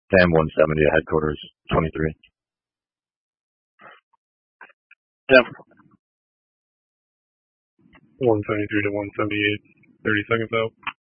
Sam 170 at headquarters 23. Yeah. 173 to 178. 30 seconds out.